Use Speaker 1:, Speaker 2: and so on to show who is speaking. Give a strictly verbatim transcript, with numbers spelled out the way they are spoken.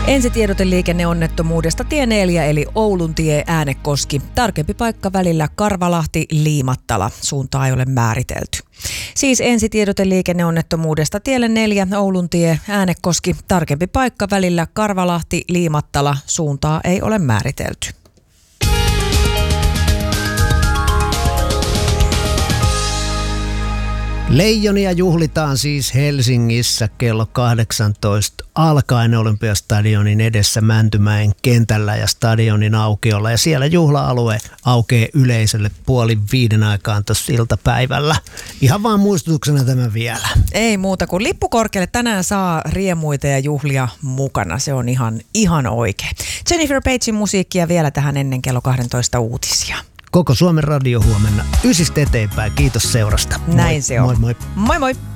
Speaker 1: Ensitiedote liikenneonnettomuudesta tie neljä eli Ouluntie Äänekoski. Tarkempi paikka välillä Karvalahti Liimattala. Suuntaa ei ole määritelty. Siis ensitiedote liikenneonnettomuudesta tielle neljä Ouluntie Äänekoski. Tarkempi paikka välillä Karvalahti Liimattala. Suuntaa ei ole määritelty.
Speaker 2: Leijonia juhlitaan siis Helsingissä kello kahdeksantoista alkaen Olympiastadionin edessä Mäntymäen kentällä ja stadionin aukiolla. Ja siellä juhla-alue aukeaa yleisölle puoli viiden aikaan tuossa iltapäivällä. Ihan vaan muistutuksena tämä vielä.
Speaker 1: Ei muuta kuin lippukorkealle. Tänään saa riemuita ja juhlia mukana. Se on ihan, ihan oikein. Jennifer Pagein musiikkia vielä tähän ennen kello kaksitoista uutisia.
Speaker 2: Koko Suomen radio huomenna ysistä eteenpäin. Kiitos seurasta.
Speaker 1: Näin
Speaker 2: moi,
Speaker 1: se on.
Speaker 2: Moi moi.
Speaker 1: Moi moi.